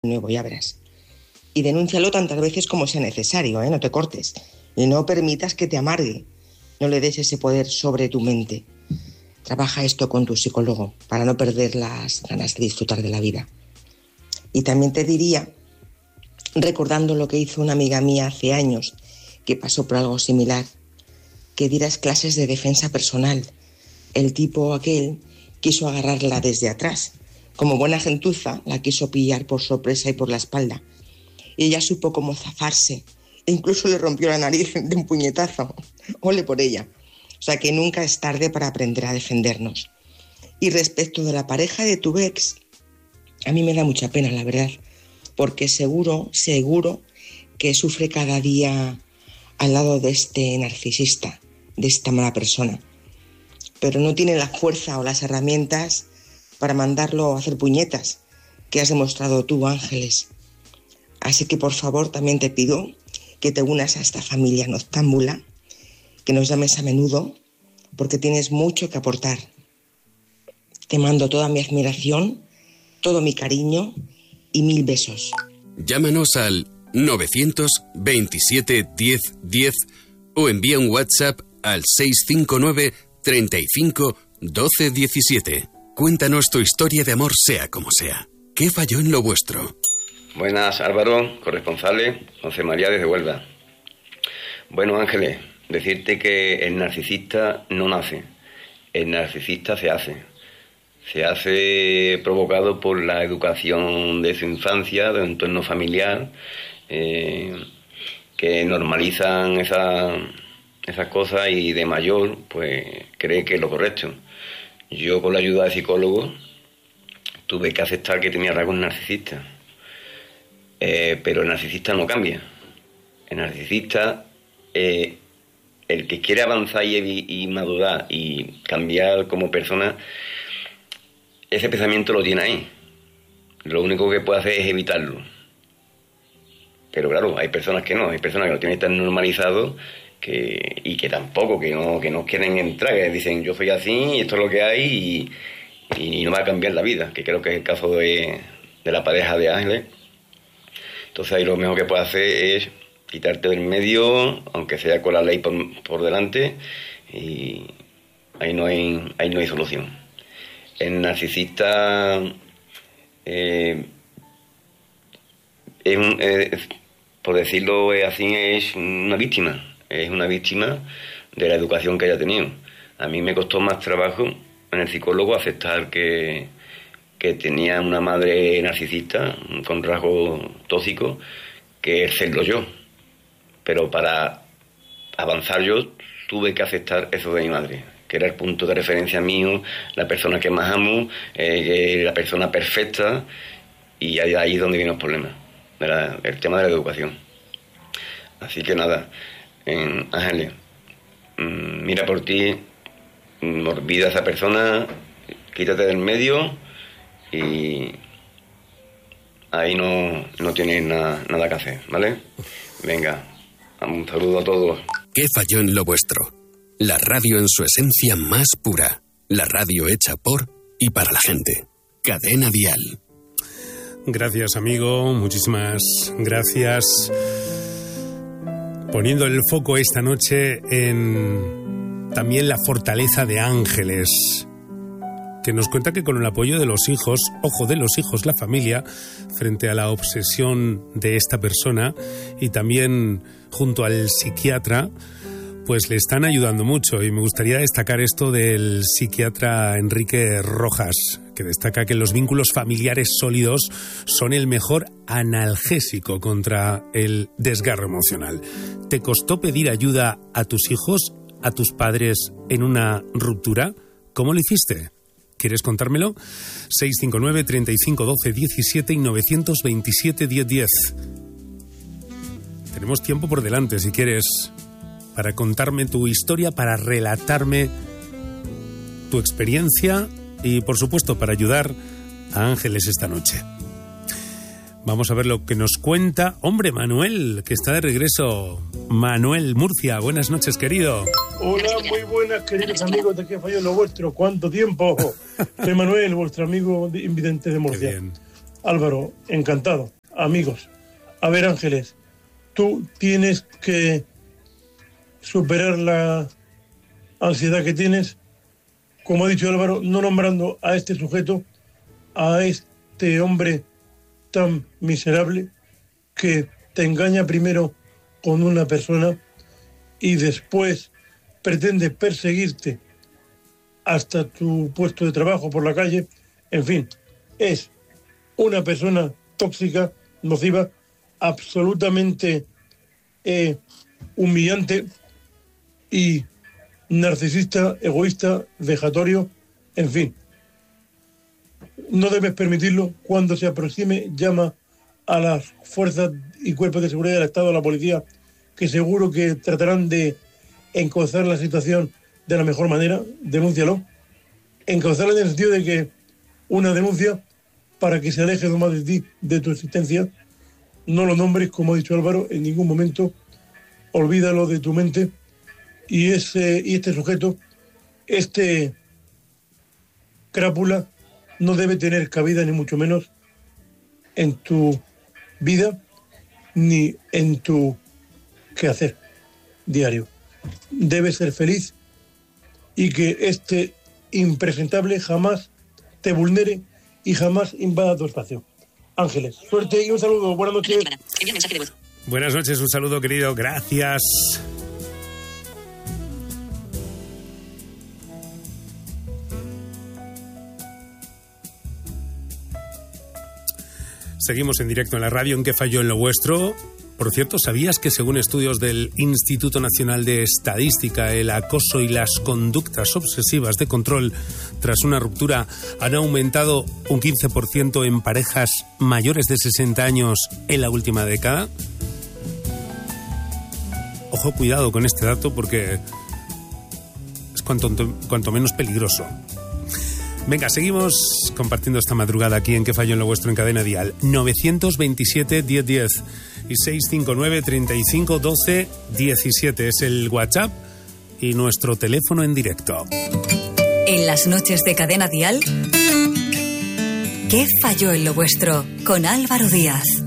nuevo, ya verás. Y denúncialo tantas veces como sea necesario, no te cortes. Y no permitas que te amargue. No le des ese poder sobre tu mente. Trabaja esto con tu psicólogo para no perder las ganas de disfrutar de la vida. Y también te diría, recordando lo que hizo una amiga mía hace años, que pasó por algo similar, que dieras clases de defensa personal. El tipo aquel quiso agarrarla desde atrás. Como buena gentuza, la quiso pillar por sorpresa y por la espalda. Y ella supo cómo zafarse. E incluso le rompió la nariz de un puñetazo. Ole por ella. O sea que nunca es tarde para aprender a defendernos. Y respecto de la pareja de tu ex, a mí me da mucha pena, la verdad. Porque seguro que sufre cada día al lado de este narcisista, de esta mala persona. Pero no tiene la fuerza o las herramientas para mandarlo a hacer puñetas, que has demostrado tú, Ángeles. Así que, por favor, también te pido que te unas a esta familia noctámbula, que nos llames a menudo, porque tienes mucho que aportar. Te mando toda mi admiración, todo mi cariño y 1000 besos. Llámanos al 927 10 10 o envía un WhatsApp al 659 35 12 17. Cuéntanos tu historia de amor, sea como sea. ¿Qué falló en lo vuestro? Buenas, Álvaro, corresponsales, José María desde Huelva. Bueno, Ángeles, decirte que el narcisista no nace, el narcisista se hace. Se hace provocado por la educación de su infancia, de un entorno familiar, que normalizan esas cosas y de mayor, pues cree que es lo correcto. Yo, con la ayuda de psicólogos, tuve que aceptar que tenía rasgos narcisistas. Pero el narcisista no cambia. El narcisista, el que quiere avanzar y madurar y cambiar como persona, ese pensamiento lo tiene ahí. Lo único que puede hacer es evitarlo. Pero claro, hay personas que no, hay personas que lo tienen tan normalizado y que tampoco, que no quieren entrar, que dicen yo soy así y esto es lo que hay y no va a cambiar la vida, que creo que es el caso de la pareja de Ángeles. Entonces ahí lo mejor que puedes hacer es quitarte del medio, aunque sea con la ley por delante, y ahí no hay solución. El narcisista por decirlo así, es una víctima de la educación que haya tenido. A mí me costó más trabajo en el psicólogo aceptar que tenía una madre narcisista con rasgos tóxicos, que serlo yo. Pero para avanzar yo tuve que aceptar eso de mi madre, que era el punto de referencia mío, la persona que más amo, la persona perfecta, y ahí es donde viene el problema, el tema de la educación. Así que nada, Ángeles, mira por ti, olvida a esa persona, quítate del medio y ahí no tienes nada que hacer, ¿vale? Venga, un saludo a todos. ¿Qué falló en lo vuestro? La radio en su esencia más pura. La radio hecha por y para la gente. Cadena Dial. Gracias, amigo. Muchísimas gracias. Poniendo el foco esta noche en también la fortaleza de Ángeles, que nos cuenta que con el apoyo de los hijos, la familia, frente a la obsesión de esta persona y también junto al psiquiatra, pues le están ayudando mucho. Y me gustaría destacar esto del psiquiatra Enrique Rojas, que destaca que los vínculos familiares sólidos son el mejor analgésico contra el desgarro emocional. ¿Te costó pedir ayuda a tus hijos, a tus padres en una ruptura? ¿Cómo lo hiciste? ¿Quieres contármelo? 659 35 12 17 y 927 10 10. Tenemos tiempo por delante, si quieres, para contarme tu historia, para relatarme tu experiencia y, por supuesto, para ayudar a Ángeles esta noche. Vamos a ver lo que nos cuenta, Manuel, que está de regreso. Manuel, Murcia, buenas noches, querido. Hola, muy buenas, queridos amigos de ¿Qué falló en lo vuestro? ¿Cuánto tiempo? Soy Manuel, vuestro amigo invidente de Murcia. Álvaro, encantado. Amigos, a ver, Ángeles, tú tienes que superar la ansiedad que tienes, como ha dicho Álvaro, no nombrando a este sujeto, a este hombre tan miserable que te engaña primero con una persona y después pretende perseguirte hasta tu puesto de trabajo, por la calle. En fin, es una persona tóxica, nociva, absolutamente humillante y narcisista, egoísta, vejatorio, en fin. No debes permitirlo. Cuando se aproxime, llama a las fuerzas y cuerpos de seguridad del Estado, a la policía, que seguro que tratarán de encauzar la situación de la mejor manera. Denúncialo. Encauzarla en el sentido de que una denuncia para que se aleje más de ti, de tu existencia. No lo nombres, como ha dicho Álvaro, en ningún momento. Olvídalo de tu mente. Y este sujeto, este crápula, no debe tener cabida, ni mucho menos, en tu vida, ni en tu quehacer diario. Debes ser feliz y que este impresentable jamás te vulnere y jamás invada tu espacio. Ángeles, suerte y un saludo. Buenas noches. Buenas noches, un saludo, querido. Gracias. Seguimos en directo en la radio en ¿Qué falló en lo vuestro? Por cierto, ¿sabías que según estudios del Instituto Nacional de Estadística, el acoso y las conductas obsesivas de control tras una ruptura han aumentado un 15% en parejas mayores de 60 años en la última década? Ojo, cuidado con este dato porque es cuanto menos peligroso. Venga, seguimos compartiendo esta madrugada aquí en ¿Qué falló en lo vuestro? En Cadena Dial. 927-1010 y 659-3512-17 es el WhatsApp y nuestro teléfono en directo. En las noches de Cadena Dial, ¿Qué falló en lo vuestro? Con Álvaro Díaz.